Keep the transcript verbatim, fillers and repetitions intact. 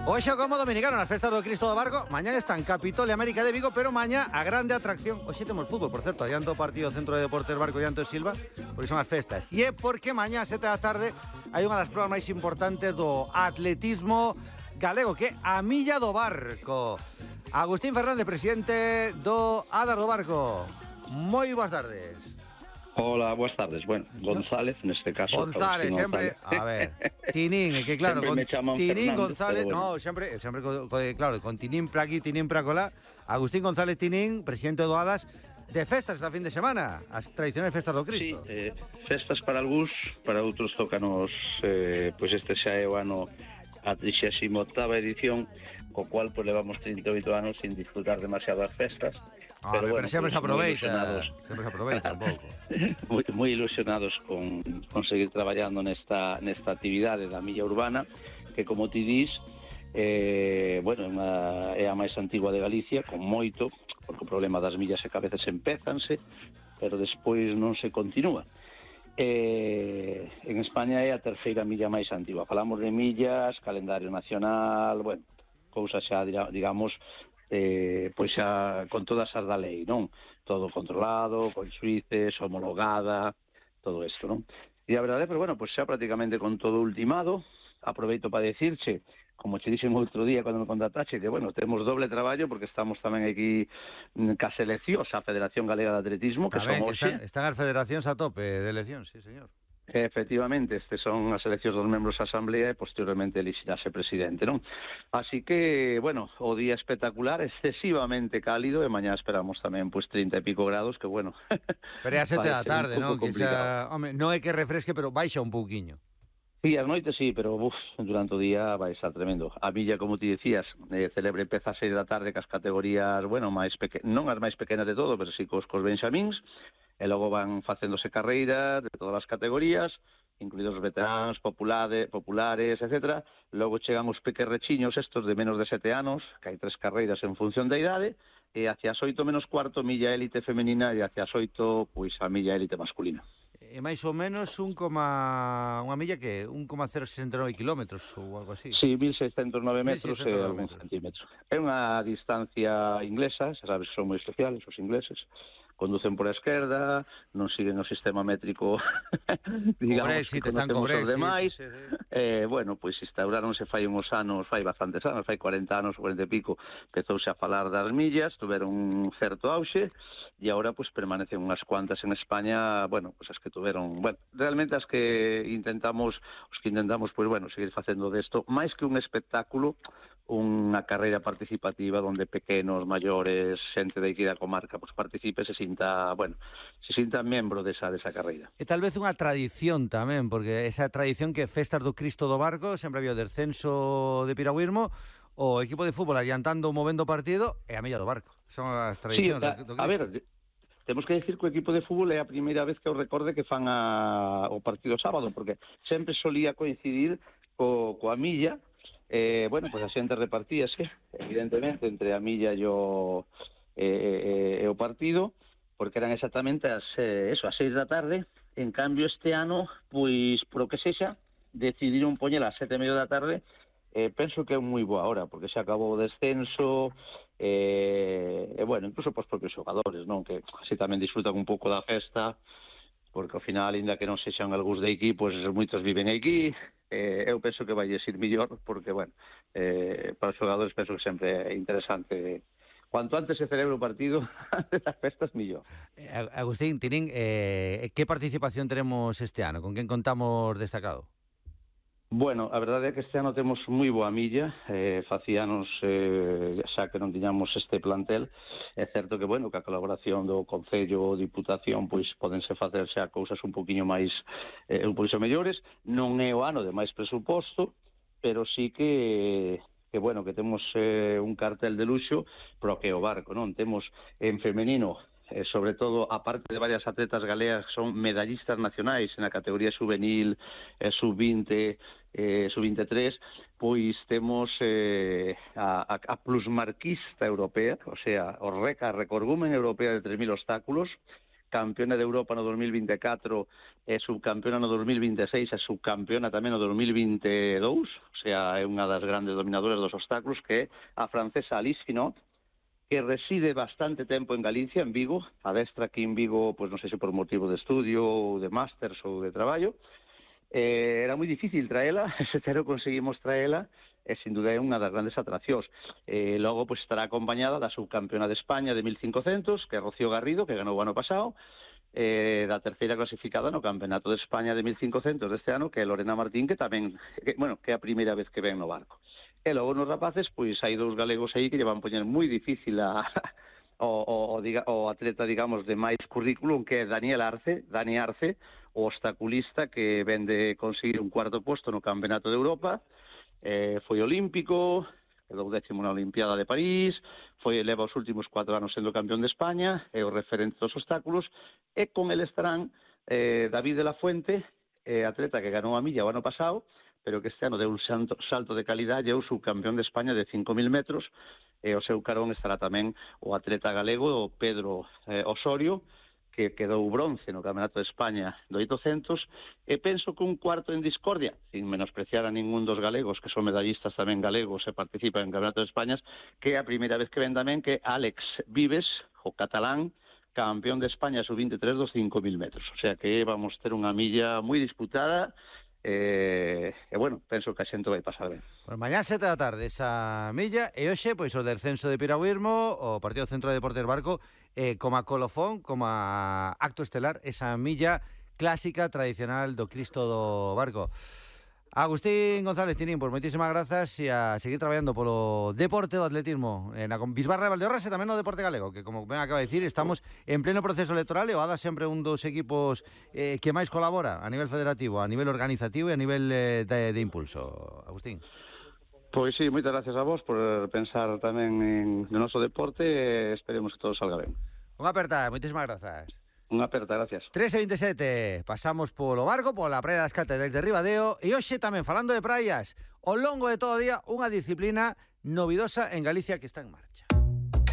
Hoxe como dominicano nas festas do Cristo do Barco. Mañá está en Capitolio América de Vigo, pero mañá a grande atracción. Hoxe temos fútbol, por certo, adianto o partido Centro de Deportes Barco diante de Silva, porque son as festas. E é porque mañá a sete da tarde hai unha das provas máis importantes do atletismo galego, que é a Milla do Barco. Agustín Fernández, presidente do Adar do Barco. Moi boas tardes. Hola, buenas tardes. Bueno, González, neste caso. González, sempre, a ver, Tinín, que claro, con Tinín González, bueno. no, sempre, sempre, co, co, claro, con Tinín para aquí, Tinín para colá. Agustín González Tinín, presidente do Adas, de festas esta fin de semana, as tradicionais festas do Cristo. Sí, eh, festas para algúns, para outros tócanos, eh, pois pues este xa é o ano a trixésima oitava edición, co cual pues levamos trinta e oito anos sin disfrutar demasiado as festas. Ah, pero, bueno, pero sempre pues, se aproveita, sempre se aproveita un pouco. moi, moi ilusionados con, con seguir traballando nesta, nesta actividade da milla urbana, que como ti dís, eh, bueno, é, unha, é a máis antigua de Galicia, con moito, porque o problema das millas é que a veces empézanse, pero despois non se continúa. Eh, en España é a terceira milla máis antigua. Falamos de millas, calendario nacional, bueno, cousas xa, digamos, eh, pois xa con todas as da lei, non? Todo controlado, con xuíces, homologada, todo isto, non? E a verdade, pero bueno, pois xa prácticamente con todo ultimado. Aproveito para decirche, como che dixen outro día cando me contactache, que, bueno, temos doble traballo porque estamos tamén aquí ca seleccións, a Federación Galega de Atletismo, que tamén, son hoxe. Están, están as federacións a tope de eleccións, sí, señor. Efectivamente, estes son as eleccións dos membros da Asamblea e posteriormente elixirase presidente, non? Así que, bueno, o día espectacular, excesivamente cálido, e mañá esperamos tamén, pois, trinta e pico grados, que, bueno... Pero é a sete da tarde, non? Que xa, home, non é que refresque, pero baixa un pouquiño. Sí, as noites sí, pero uf, durante o día vai estar tremendo. A milla, como ti decías, eh, celebre empeza a seis da tarde cas categorías, bueno, máis peque... non as máis pequenas de todo, pero sí cos, cos benxamíns, e logo van facéndose carreiras de todas as categorías, incluídos os veteranos, populares, populares, etcétera. Logo chegan os pequerrechiños estos de menos de sete anos, que hai tres carreiras en función da idade, e hacia as oito menos cuarto milla élite femenina e hacia as oito, pois, a milla élite masculina. É máis ou menos un coma... unha milla que un coma cero sesenta e nove kilómetros ou algo así. Sí, mil seiscentos nove metros e algún centímetros. É unha distancia inglesa, xa sabes que son moi especiales os ingleses. Conducen por a esquerda, non siguen o sistema métrico, digamos, Brexit, que están co conocemos os demais. Sí, sí. Eh, bueno, pois instauráronse fai uns anos, fai bastantes anos, fai cuarenta anos, cuarenta e pico, empezouse a falar das millas, tuveron un certo auxe, e agora, pois, permanecen unhas cuantas en España, bueno, pois as que tuveron, bueno, realmente as que intentamos, os que intentamos, pois, bueno, seguir facendo desto, máis que un espectáculo, unha carreira participativa onde pequenos, maiores, xente de aquí da comarca, pois participe, se sinta, bueno, se sinta membro desa desa carreira. E tal vez unha tradición tamén, porque esa tradición que festas do Cristo do Barco, sempre había o descenso de piragüismo, o equipo de fútbol adiantando, movendo o partido, e a milla do barco. Son as tradicións sí, a, do Cristo. A ver, temos que decir que o equipo de fútbol é a primeira vez que eu recorde que fan a, o partido sábado, porque sempre solía coincidir co, coa milla. Eh, bueno, pois pues a xente repartíase, evidentemente, entre a milla e o, eh, e o partido, porque eran exactamente as, eh, eso, as seis da tarde. En cambio, este ano, pois, por o que sexa, decidiron poñer as sete e media da tarde. Eh, penso que é moi boa hora, porque xa acabou o descenso, eh, e, bueno, incluso pos propios xogadores, non? Que así tamén disfrutan un pouco da festa, porque ao final, ainda que non sexan algúns de aquí, pois moitos viven aquí. Eh, eu penso que vai ir millor, porque, bueno, eh, para os xogadores penso que sempre é interesante. Cuanto antes se celebre o partido, antes das festas, millor. Eh, Agustín, Tinín, eh, que participación tenemos este ano? Con quen contamos destacado? Bueno, a verdade é que este ano temos moi boa milla, eh, facíanos eh, xa que non tiñamos este plantel. É certo que, bueno, que a colaboración do Concello ou Diputación, pois podense facer xa cousas un poquinho máis, eh, un poquinho mellores. Non é o ano de máis presuposto, pero sí que, que bueno, que temos eh, un cartel de luxo, pero que o barco, non? Temos en femenino, eh, sobre todo, a parte de varias atletas galegas que son medallistas nacionais na categoría juvenil, eh, sub vinte, eh, sub veintitrés, pois temos eh, a, a plusmarquista europea, o sea, o reca, a recorgumen europea de tres mil obstáculos, campeona de Europa no dos mil vinte e catro e subcampeona no dos mil vinte e seis e subcampeona tamén no dos mil vinte e dous, o sea, é unha das grandes dominadoras dos obstáculos, que é a francesa Alice Finot, que reside bastante tempo en Galicia, en Vigo, adestra aquí en Vigo, pois non sei se por motivo de estudio ou de másters ou de traballo. Eh, era moi difícil traela, ese cero conseguimos traela, e sin duda é unha das grandes atraccións. Eh, logo, pois, estará acompañada da subcampeona de España de mil cincocentos, que é Rocío Garrido, que ganou o ano pasado, eh, da terceira clasificada no Campeonato de España de mil cincocentos deste ano, que é Lorena Martín, que tamén, que, bueno, que é a primeira vez que ven no barco. E logo nos rapaces, pois hai dous galegos aí que lle van poñer moi difícil a, o, o, o, diga, o atleta, digamos, de máis currículum, que é Daniel Arce, Dani Arce, o obstaculista que ven de conseguir un cuarto posto no Campeonato de Europa, eh, foi olímpico, quedou décimo na Olimpiada de París, foi leva os últimos cuatro anos sendo campeón de España, é o referente dos obstáculos, e con el estarán eh, David de la Fuente, eh, atleta que ganou a milla o ano pasado, pero que este ano deu un salto, salto de calidad e é o subcampeón de España de cinco mil metros, e o seu carón estará tamén o atleta galego, o Pedro eh, Osorio, que quedou bronce no Campeonato de España do oitocentos, e penso que un cuarto en discordia, sin menospreciar a ningún dos galegos, que son medallistas tamén galegos e participan en Campeonato de España, que é a primeira vez que ven tamén que Alex Vives, o catalán, campeón de España sub veintitrés dos cinco mil metros. O sea que vamos ter unha milla moi disputada, e, e bueno, penso que a xente vai pasar ben. Pues mañá sete da tarde esa milla, e hoxe, pois, o descenso de piragüismo, o Partido Centro de Deportes Barco, eh, como a colofón, como a acto estelar, esa milla clásica, tradicional do Cristo do Barco. Agustín González Tinín, pois moitísimas grazas, e a seguir traballando polo deporte do atletismo na Bisbarra de Valdeorras e tamén no deporte galego, que, como ben acaba de dicir, estamos en pleno proceso electoral e o A D A sempre un dos equipos eh, que máis colabora a nivel federativo, a nivel organizativo e a nivel eh, de, de impulso. Agustín. Pois sí, moitas gracias a vos por pensar tamén en no noso deporte, e esperemos que todo salga ben. Unha aperta, moitísimas grazas. Unha aperta, gracias. tres e veintesete, pasamos polo barco, pola praia das Cátedras de Ribadeo, e hoxe tamén, falando de praias, ao longo de todo o día, unha disciplina novidosa en Galicia que está en marcha.